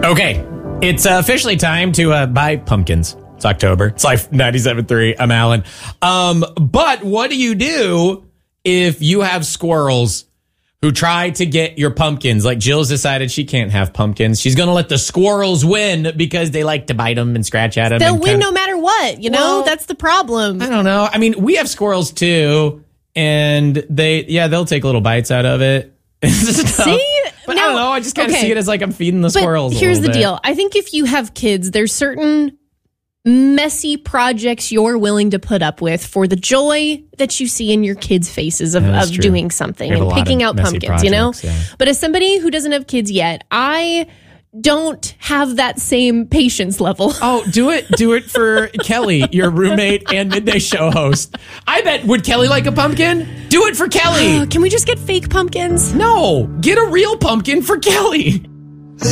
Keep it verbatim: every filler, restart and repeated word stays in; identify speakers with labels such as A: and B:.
A: Okay, it's uh, officially time to uh, buy pumpkins. It's October. It's Life ninety-seven point three. I'm Alan. Um, but what do you do if you have squirrels who try to get your pumpkins? Like Jill's decided she can't have pumpkins. She's going to let the squirrels win because they like to bite them and scratch at them.
B: They'll
A: and
B: win
A: kinda,
B: no matter what, you know?
A: Well,
B: That's the problem.
A: I don't know. I mean, we have squirrels too, and they, yeah, they'll take little bites out of it.
B: See?
A: But
B: Now-
A: I don't know. I just kind of
B: okay.
A: see it as like I'm feeding the
B: But
A: squirrels. a
B: here's
A: little
B: the
A: bit.
B: deal. I think if you have kids, there's certain messy projects you're willing to put up with for the joy that you see in your kids' faces of,
A: Yeah, that's
B: of
A: true.
B: doing something
A: We have a
B: and
A: lot
B: picking
A: of
B: out
A: messy
B: pumpkins, you know?
A: projects, yeah.
B: But as somebody who doesn't have kids yet, I don't have that same patience level.
A: Oh, do it. Do it for Kelly, your roommate and midday show host. I bet, would Kelly like a pumpkin? Do it for Kelly.
B: Can we just get fake pumpkins?
A: No, get a real pumpkin for Kelly.